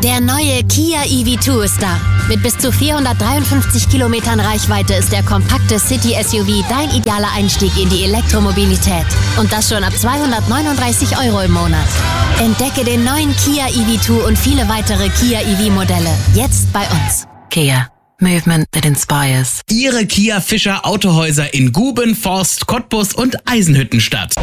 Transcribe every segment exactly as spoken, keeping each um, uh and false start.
Der neue Kia E V zwei ist da. Mit bis zu vierhundertdreiundfünfzig Kilometern Reichweite ist der kompakte City-S U V dein idealer Einstieg in die Elektromobilität. Und das schon ab zweihundertneununddreißig Euro im Monat. Entdecke den neuen Kia E V zwei und viele weitere Kia E V-Modelle jetzt bei uns. Kia. Movement that inspires. Ihre Kia Fischer Autohäuser in Guben, Forst, Cottbus und Eisenhüttenstadt.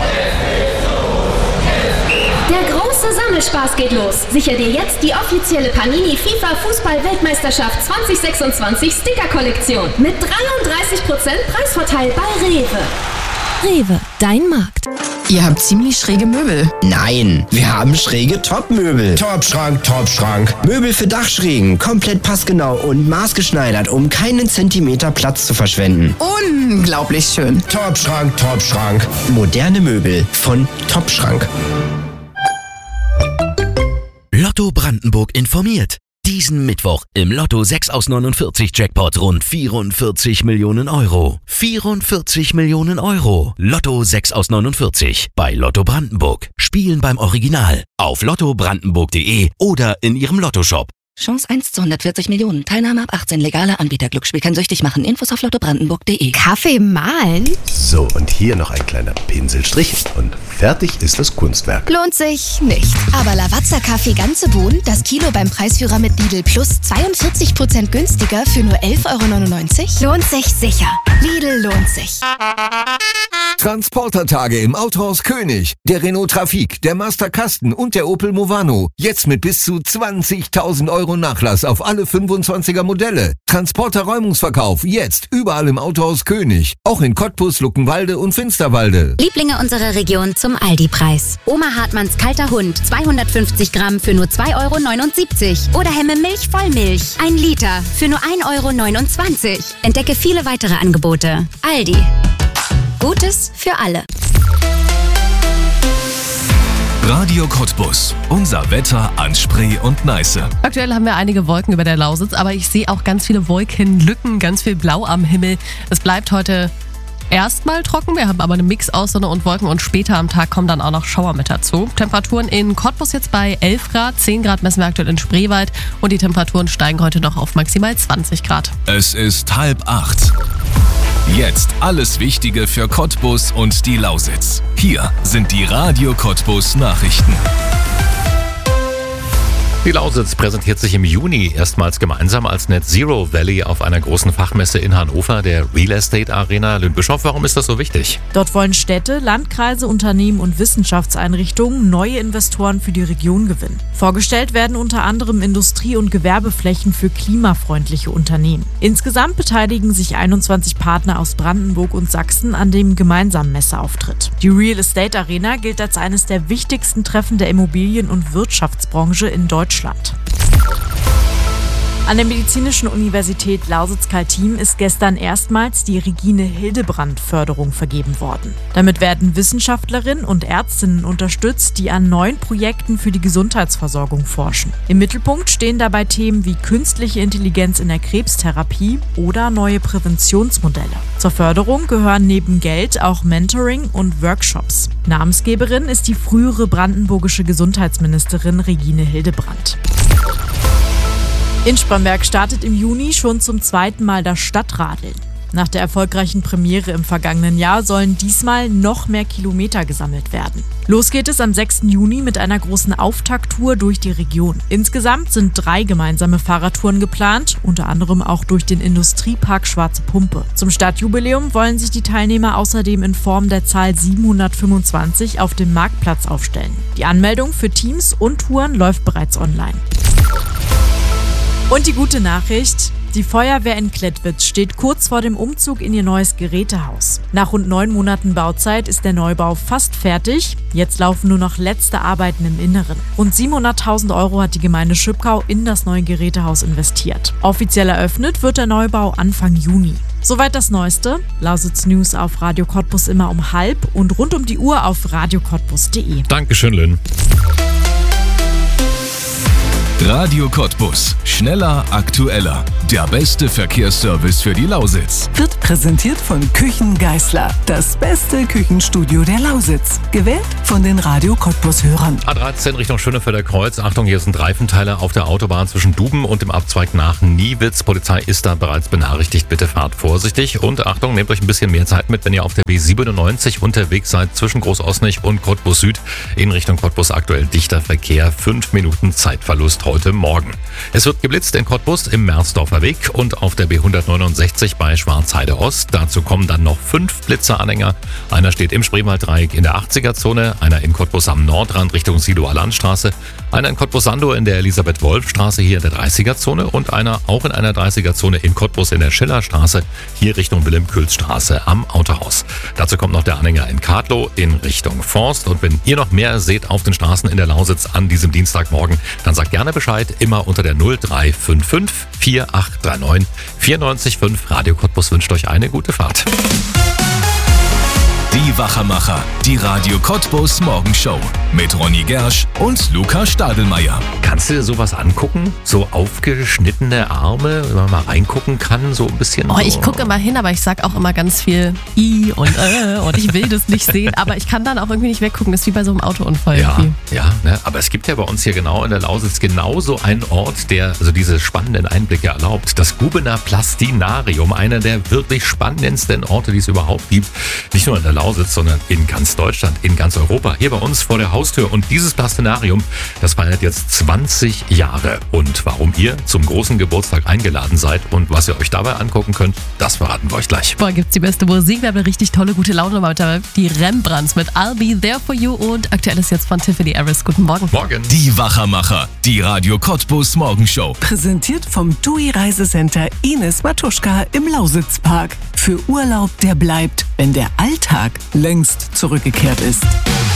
Der große Sammelspaß geht los. Sicher dir jetzt die offizielle Panini FIFA Fußball-Weltmeisterschaft zwanzig sechsundzwanzig Sticker-Kollektion mit dreiunddreißig Prozent Preisvorteil bei Rewe. Rewe, dein Markt. Ihr habt ziemlich schräge Möbel. Nein, wir haben schräge Top-Möbel. Top-Schrank, Top-Schrank. Möbel für Dachschrägen, komplett passgenau und maßgeschneidert, um keinen Zentimeter Platz zu verschwenden. Unglaublich schön. Top-Schrank, Top-Schrank. Moderne Möbel von Top-Schrank. Lotto Brandenburg informiert. Diesen Mittwoch im Lotto sechs aus neunundvierzig Jackpot rund vierundvierzig Millionen Euro. vierundvierzig Millionen Euro. Lotto sechs aus neunundvierzig bei Lotto Brandenburg. Spielen beim Original auf lotto brandenburg punkt de oder in Ihrem Lottoshop. Chance eins zu hundertvierzig Millionen. Teilnahme ab achtzehn. Legale Anbieter. Glücksspiel kann süchtig machen. Infos auf lotto brandenburg punkt de. Kaffee mahlen? So, und hier noch ein kleiner Pinselstrich und fertig ist das Kunstwerk. Lohnt sich nicht. Aber Lavazza Kaffee ganze Bohnen, das Kilo beim Preisführer mit Lidl Plus zweiundvierzig Prozent günstiger für nur elf Euro neunundneunzig? Lohnt sich sicher. Lidl lohnt sich. Transportertage im Autohaus König. Der Renault Trafic, der Master Kasten und der Opel Movano. Jetzt mit bis zu zwanzigtausend Euro Nachlass auf alle fünfundzwanziger Modelle. Transporter-Räumungsverkauf jetzt überall im Autohaus König. Auch in Cottbus, Luckenwalde und Finsterwalde. Lieblinge unserer Region zum Aldi-Preis. Oma Hartmanns kalter Hund, zweihundertfünfzig Gramm für nur zwei Euro neunundsiebzig. Oder Hemme Milch Vollmilch, ein Liter für nur ein Euro neunundzwanzig. Entdecke viele weitere Angebote. Aldi. Gutes für alle. Radio Cottbus. Unser Wetter an Spree und Neiße. Aktuell haben wir einige Wolken über der Lausitz, aber ich sehe auch ganz viele Wolkenlücken, ganz viel Blau am Himmel. Es bleibt heute erstmal trocken, wir haben aber einen Mix aus Sonne und Wolken und später am Tag kommen dann auch noch Schauer mit dazu. Temperaturen in Cottbus jetzt bei elf Grad, zehn Grad messen wir aktuell in Spreewald und die Temperaturen steigen heute noch auf maximal zwanzig Grad. Es ist halb acht. Jetzt alles Wichtige für Cottbus und die Lausitz. Hier sind die Radio Cottbus Nachrichten. Die Lausitz präsentiert sich im Juni erstmals gemeinsam als Net Zero Valley auf einer großen Fachmesse in Hannover, der Real Estate Arena. Lynn Bischoff, warum ist das so wichtig? Dort wollen Städte, Landkreise, Unternehmen und Wissenschaftseinrichtungen neue Investoren für die Region gewinnen. Vorgestellt werden unter anderem Industrie- und Gewerbeflächen für klimafreundliche Unternehmen. Insgesamt beteiligen sich einundzwanzig Partner aus Brandenburg und Sachsen an dem gemeinsamen Messeauftritt. Die Real Estate Arena gilt als eines der wichtigsten Treffen der Immobilien- und Wirtschaftsbranche in Deutschland. An der Medizinischen Universität Lausitz-Kaltim ist gestern erstmals die Regine-Hildebrand-Förderung vergeben worden. Damit werden Wissenschaftlerinnen und Ärztinnen unterstützt, die an neuen Projekten für die Gesundheitsversorgung forschen. Im Mittelpunkt stehen dabei Themen wie künstliche Intelligenz in der Krebstherapie oder neue Präventionsmodelle. Zur Förderung gehören neben Geld auch Mentoring und Workshops. Namensgeberin ist die frühere brandenburgische Gesundheitsministerin Regine Hildebrand. In Spremberg startet im Juni schon zum zweiten Mal das Stadtradeln. Nach der erfolgreichen Premiere im vergangenen Jahr sollen diesmal noch mehr Kilometer gesammelt werden. Los geht es am sechsten Juni mit einer großen Auftakttour durch die Region. Insgesamt sind drei gemeinsame Fahrradtouren geplant, unter anderem auch durch den Industriepark Schwarze Pumpe. Zum Stadtjubiläum wollen sich die Teilnehmer außerdem in Form der Zahl siebenhundertfünfundzwanzig auf dem Marktplatz aufstellen. Die Anmeldung für Teams und Touren läuft bereits online. Und die gute Nachricht: Die Feuerwehr in Klettwitz steht kurz vor dem Umzug in ihr neues Gerätehaus. Nach rund neun Monaten Bauzeit ist der Neubau fast fertig. Jetzt laufen nur noch letzte Arbeiten im Inneren. Rund siebenhunderttausend Euro hat die Gemeinde Schüppkau in das neue Gerätehaus investiert. Offiziell eröffnet wird der Neubau Anfang Juni. Soweit das Neueste. Lausitz News auf Radio Cottbus immer um halb und rund um die Uhr auf radio cottbus punkt de. Dankeschön, Lynn. Radio Cottbus. Schneller, aktueller. Der beste Verkehrsservice für die Lausitz. Wird präsentiert von Küchen Geisler. Das beste Küchenstudio der Lausitz. Gewählt von den Radio Cottbus-Hörern. A dreizehn Richtung Schönefelder Kreuz. Achtung, hier sind Reifenteile auf der Autobahn zwischen Duben und dem Abzweig nach Niewitz. Polizei ist da bereits benachrichtigt. Bitte fahrt vorsichtig. Und Achtung, nehmt euch ein bisschen mehr Zeit mit, wenn ihr auf der B siebenundneunzig unterwegs seid zwischen Großosnich und Cottbus Süd. In Richtung Cottbus aktuell dichter Verkehr. Fünf Minuten Zeitverlust heute Morgen. Es wird geblitzt in Cottbus im Mersdorfer Weg und auf der B hundertneunundsechzig bei Schwarzheide Ost. Dazu kommen dann noch fünf Blitzeranhänger. Einer steht im Spreewalddreieck in der achtziger-Zone, einer in Cottbus am Nordrand Richtung Siloer Landstraße, einer in Cottbus-Sandow in der Elisabeth-Wolf-Straße hier in der dreißiger-Zone und einer auch in einer dreißiger-Zone in Cottbus in der Schillerstraße hier Richtung Wilhelm-Kühls-Straße am Autohaus. Dazu kommt noch der Anhänger in Kadlow in Richtung Forst. Und wenn ihr noch mehr seht auf den Straßen in der Lausitz an diesem Dienstagmorgen, dann sagt gerne Bescheid, immer unter der null drei fünf fünf vier acht drei neun vier neun fünf. Radio Cottbus wünscht euch eine gute Fahrt. Die Wachermacher, die Radio Cottbus Morgenshow mit Ronny Gersch und Luca Stadelmeier. Kannst du dir sowas angucken? So aufgeschnittene Arme, wenn man mal reingucken kann, so ein bisschen. Oh, ich gucke immer hin, aber ich sag auch immer ganz viel I und äh und ich will das nicht sehen, aber ich kann dann auch irgendwie nicht weggucken. Das ist wie bei so einem Autounfall. Ja, irgendwie. ja, ne? Aber es gibt ja bei uns hier genau in der Lausitz genauso einen Ort, der also diese spannenden Einblicke erlaubt. Das Gubener Plastinarium, einer der wirklich spannendsten Orte, die es überhaupt gibt. Nicht nur in der Lausitz, sondern in ganz Deutschland, in ganz Europa. Hier bei uns vor der Haustür. Und dieses Plastinarium, das feiert jetzt zwanzig Jahre. Und warum ihr zum großen Geburtstag eingeladen seid und was ihr euch dabei angucken könnt, das verraten wir euch gleich. Boah, gibt's die beste Musik. Wir haben eine richtig tolle, gute Laune mit dabei. Die Rembrandts mit I'll Be There For You und aktuell ist jetzt von Tiffany Harris. Guten Morgen. Morgen. Die Wachermacher, die Radio Cottbus Morgenshow. Präsentiert vom T U I Reisecenter Ines Matuschka im Lausitzpark. Für Urlaub, der bleibt, wenn der Alltag längst zurückgekehrt ist.